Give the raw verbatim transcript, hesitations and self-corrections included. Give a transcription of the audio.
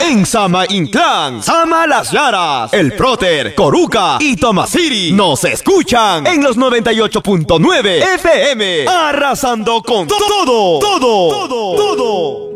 En Sama Inclán, Sama Las Laras, El Próter, Coruca y Tomasiri nos escuchan en los noventa y ocho punto nueve F M, arrasando con todo, todo, todo, todo.